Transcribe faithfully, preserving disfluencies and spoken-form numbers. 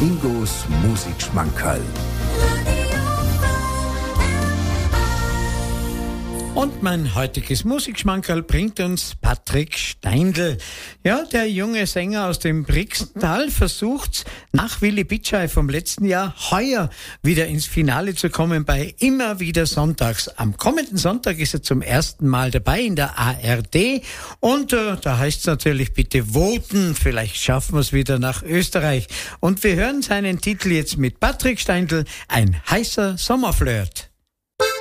Ingos Musikschmankerl. Und mein heutiges Musikschmankerl bringt uns Patrick Steindl. Ja, der junge Sänger aus dem Brixental versucht nach Willi Bitschei vom letzten Jahr heuer wieder ins Finale zu kommen bei Immer wieder Sonntags. Am kommenden Sonntag ist er zum ersten Mal dabei in der A R D und äh, da heißt es natürlich bitte voten, vielleicht schaffen wir es wieder nach Österreich. Und wir hören seinen Titel jetzt mit Patrick Steindl, ein heißer Sommerflirt.